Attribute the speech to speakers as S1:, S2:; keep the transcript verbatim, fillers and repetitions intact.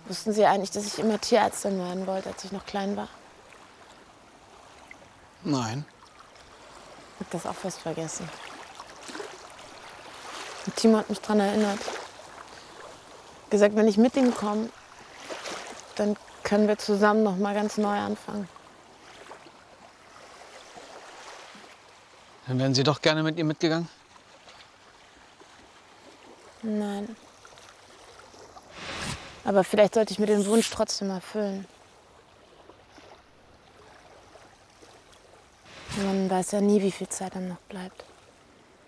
S1: Wussten Sie eigentlich, dass ich immer Tierärztin werden wollte, als ich noch klein war?
S2: Nein.
S1: Ich hab das auch fast vergessen. Und Timo hat mich daran erinnert. Gesagt, wenn ich mit ihm komme, dann können wir zusammen noch mal ganz neu anfangen.
S2: Dann wären Sie doch gerne mit ihr mitgegangen?
S1: Nein. Aber vielleicht sollte ich mir den Wunsch trotzdem erfüllen. Man weiß ja nie, wie viel Zeit dann noch bleibt.